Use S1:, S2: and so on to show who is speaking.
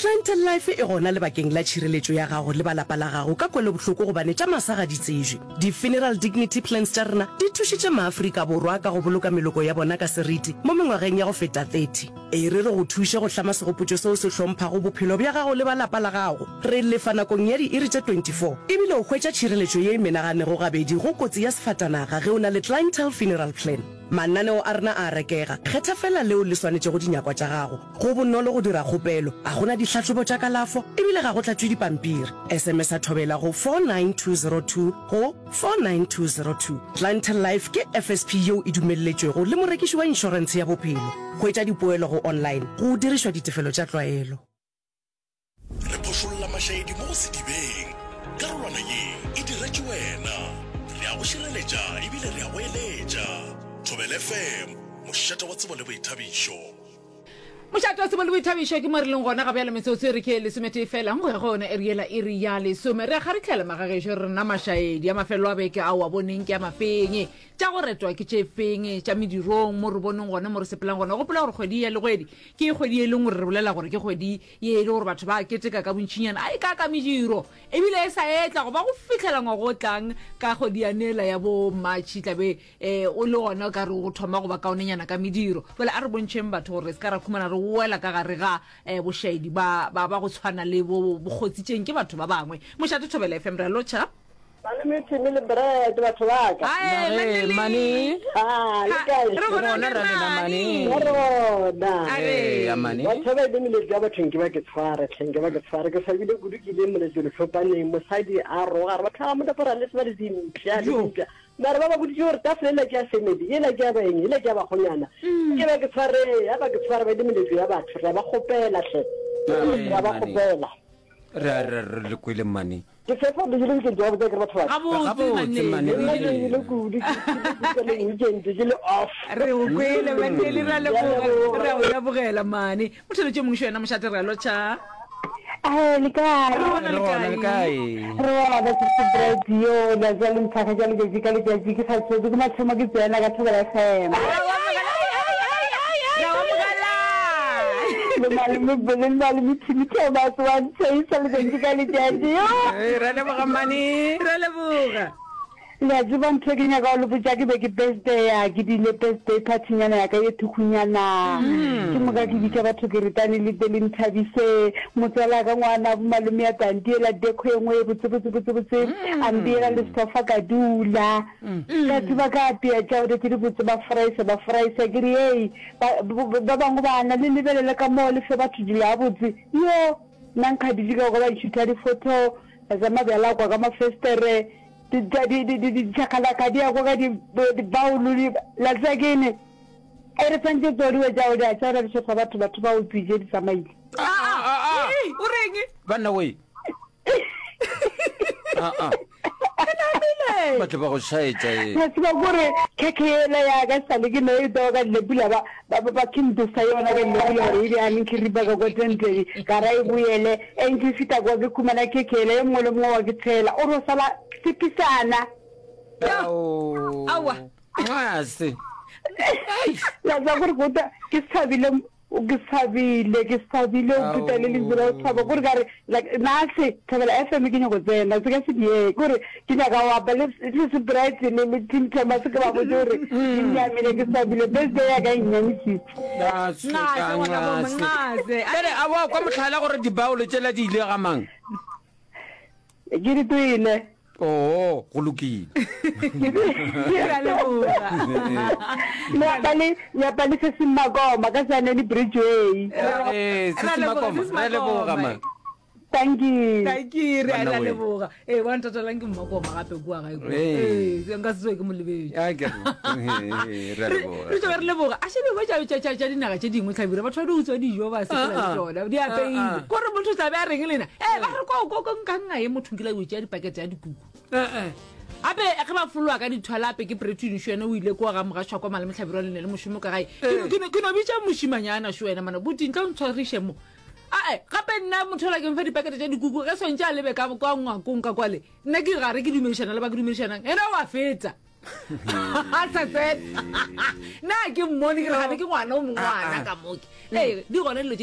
S1: Clientele Life e gona le bakeng la tšhireletšo ya gago le balapa la gago ka kwele bohloko gobane tša masaga di tsejwe. Di-funeral dignity plans tša rena di thušitše maAfrika Borwa ka go boloka meloko ya bona ka seriti mo mengwageng ya go feta 30. E re go thuše go hlama segopotšo seo se hlomphago bophelo bja gago le balapa la gago. Re lefa nakong ya di-iri tše 24 ebile o hwetša tšhireletšo ye e menaganego gabedi go kotsi ya sefatanaga ge o na le clientele funeral plan. Mananeo a rena a rekega, kgetha fela leo le swanetše go dinyakwa tša gago. Go bonolo go dira kgopelo, a gona ditlhatlobo tša kalafo ebile ga go tlatšwe dipampiri. SMS a thobela go 49202 go 49202. Clientele Life ke FSP yeo e dumelletšwego le morekiši wa inšorense ya bophelo. Hwetša dipoelo go online go dirišwa ditefelo tša tlwaelo.
S2: Re phošolla mašaedi mo go sedibeng. Karolwana ye e diretše wena. Re a go šireletša ebile re a go eletša. Thobela FM, mošate wa tsebo le boithabišo.
S3: Mošate wa tsebo le boithabišo ke mo re leng gona gape ya lemetsotso re ke lesomete fela go ya gona e riela e ri ya lesome re kgaritlhela magagešo re nna mašaedi ya mafelo a beke a wa boneng ke ya mafeng tša go retwa ke tše feng tša medirong mo re boneng gona mo re sepelang gona gopola gore kgwedi ya legwedi ke kgwedi ye leng gore re bolela gore ke kgwedi ye le gore batho ba keteka ka bontšinyana a e ka mediro ebile e sa etla go ba go fitlhela ngwago tlang ka kgwedi ya nela ya bo matšhi tlabe o le gona ka re go thoma go ba kaonenyana ka mediro bole a re bontšheng batho gore se ka ra khumana re wela ka gare ga bošaedi ba go tshwana le bokgotsitseng ke batho ba bangwe mošate Thobela FM re lotšha
S4: Malemiti mile bread batho ba ka.
S3: Mani.
S4: Le kae?
S3: Re bona re na mani.
S4: Ya mani. Batho ba dimile ja ba tšhenge ba ke tshware ke sa bile kudu ke le mole le hlopane mosadi a roga ba tla mo dapara le tsba di mpya mpya. Mara ba budi jore ta fela ke a semedi yela ke ba eng yela ke ba gonyana. Ke ba ke tshware ba dimile ya batho ra ba gopela hle. Ra ba gopela.
S5: re kwele mani
S4: ke se fa dijile ke job ke batho ba
S3: gabotse mani
S4: le kudu ke le weekend ke le off
S3: re o kwele ba tele ra le ra bogela mani motlhelo tše mongwe yena mošate re lotšha
S4: le kae re ba se radio la jaleng phaka jalo ke dikale ke sa tsedi ke mathomo ke tsena ka Thobela FM Malimi tshimike ba tswa tshisa le dikale jadi
S3: re le boga mani re le boga
S4: la juba ntshegenya ka lo botsa ke be ke birthday ya ke dile birthday party nyana ya ka ye thukhunyana ke mo ka ke ditša batho ke retane le tele nthabise motsala ka ngwana malome ya tandiela dekho engwe botse ambiela le stofa ka dula ka tsuba ka pia tšao de ke di botse ba fries ke re ei ba bangwe bana le lebelela ka mo le fe batho di la botse yo nna nka di ka go ba ithuta di photo za mabela kwa ka mafestere di chakalaka dia go ga di baulu la tsakene ere tsantse tsori we jawo dia tsara di tshwa batho ba o pije di tsamaile
S3: o reng
S5: bana we batho ba go shaetsa
S4: ya tsaba gore kekela ya ga sale ke no ito ga lebula ba kindu sa yona ga lebula re ile ani kiriba ga go tente ka ra ibuyele enki fita go ke kumana kekela e molo mo wa ke tshela o ro sala tipisana
S3: awa
S5: ngase
S4: la za gore go ta ke sabile ke sabile o putele le zira o tshaba gore gare nase Thobela FM ke nyako tsena se ka se die gore ke nyaka wa bale se bright le team tema se ka ba botore nya mine ke sabile birthday ya ga inyamisi
S5: ere awa kwa motlhala gore dibaolo tšela di ile ga mang
S4: ke di tuile
S5: go lokile
S4: ya pale se se makoma ka tsane di bridgeway
S5: se makoma re le boga man
S4: thank you
S3: re a leboga wa ntatalang ke mmakoma gape kua ga nka se ke mo lebedi re tlo re leboga a shebe ba tša dinaga tše dingwe tlhabire batho ba di utswa dijo ba sepela tsona di apeile gore motho tlabe a reng lena ba re ko nkanga ye motho nkile go tšea dipakete ya dikuku ape ge ba folwa ka dithwalape ke Bretton Shwena o ile kwa ga mogašwa kwa Maleme Tlhabiro le ne le mošomo ka gae ke no bitša mošimanyana Shwena mana botintla o ntshwariše mo gape nna motho la ke mfa dipakete tša dikuku ge swantše a lebe ka ngwakong ka kwale nna ke gare ke dumedišana le ba ke dumedišanang ena wa fetsa a sa tsena nna ke mmone ke gane ke ngwana o mongwana ka moke di gone dilo